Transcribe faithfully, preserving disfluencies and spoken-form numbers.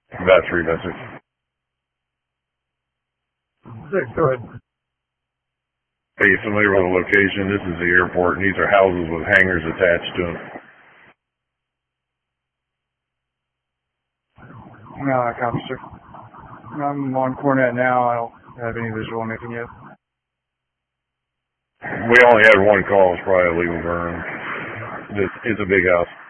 About three message. Six, go ahead. Are you familiar with the location? This is the airport, and these are houses with hangars attached to them. No, I copy, sir. I'm on Cornet now. I don't have any visual on anything yet. We only had one call. It's probably a legal burn. It's, it's a big house.